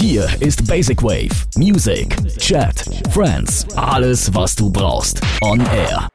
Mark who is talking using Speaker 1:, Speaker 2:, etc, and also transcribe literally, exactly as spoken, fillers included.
Speaker 1: Hier ist Basic Wave. Music, Chat, Friends, alles was du brauchst. On Air.